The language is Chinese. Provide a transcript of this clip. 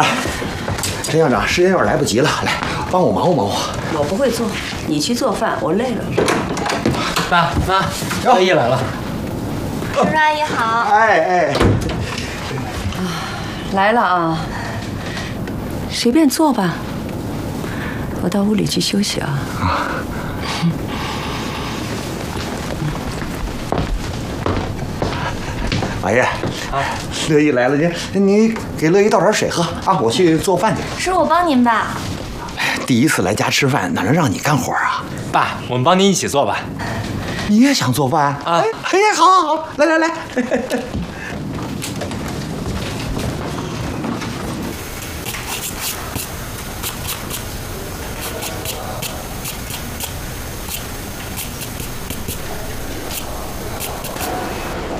陈校长，时间有点来不及了，来帮我忙活忙活。 我不会做，你去做饭，我累了。 爸妈，乐意来了。 叔叔阿姨好。 哎， 来了啊，随便坐吧。我到屋里去休息啊。 马爷，乐意来了，你给乐意倒点水喝啊，我去做饭去。 叔，我帮您吧。 第一次来家吃饭，哪能让你干活啊？ 爸，我们帮您一起做吧。 你也想做饭啊？ 哎，好，来。